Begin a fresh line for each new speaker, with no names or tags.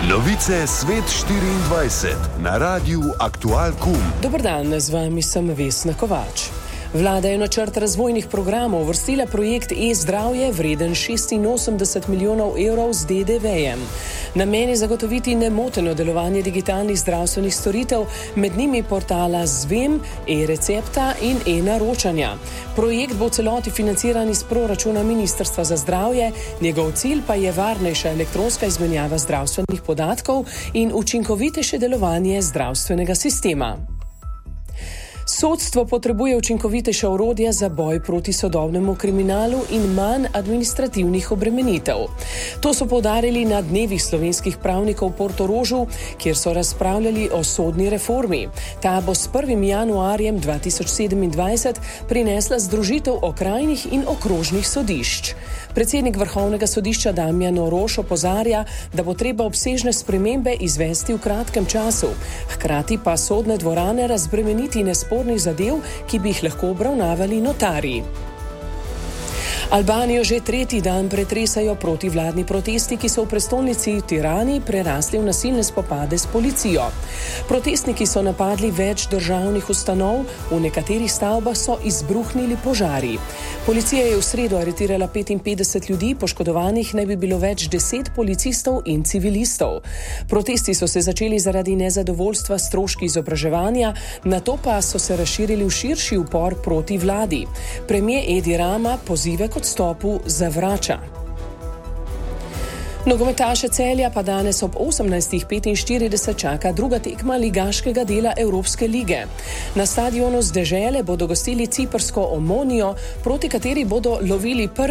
Novice Svet 24 na Radiu Aktual.com.
Dober dan, z vami sem Vesna Kovač. Vlada je v načrt razvojnih programov uvrstila projekt e-zdravje vreden 86 milijonov evrov z DDV-jem. Namen je zagotoviti nemoteno delovanje digitalnih zdravstvenih storitev, med njimi portala Zvem, e-recepta in e-naročanja. Projekt bo v celoti financiran iz proračuna Ministrstva za zdravje, njegov cilj pa je varnejša elektronska izmenjava zdravstvenih podatkov in učinkovitejše delovanje zdravstvenega sistema. Sodstvo potrebuje učinkovitejša orodja za boj proti sodobnemu kriminalu in manj administrativnih obremenitev. To so poudarili na dnevih slovenskih pravnikov v Portorožu, kjer so razpravljali o sodni reformi. Ta bo s 1. januarjem 2027 prinesla združitev okrajnih in okrožnih sodišč. Predsednik Vrhovnega sodišča Damjan Orož opozarja, da bo treba obsežne spremembe izvesti v kratkem času, hkrati pa sodne dvorane razbremeniti nespornih zadev, ki bi jih lahko obravnavali notarji. Albanijo že tretji dan pretresajo protivladni protesti, ki so v prestolnici Tirani prerasli v nasilne spopade s policijo. Protestniki so napadli več državnih ustanov, v nekaterih stavbah so izbruhnili požari. Policija je v sredo aretirala 55 ljudi, poškodovanih naj bi bilo več 10 policistov in civilistov. Protesti so se začeli zaradi nezadovoljstva s stroški izobraževanja, nato pa so se razširili v širši upor proti vladi. Premier Edi Rama pozive k odstopu zavrača. Nogometaše Celja pa danes ob 18:45 čaka druga tekma ligaškega dela Evropske lige. Na stadionu z Dežele bodo gostili ciprsko Omonijo, proti kateri bodo lovili prvi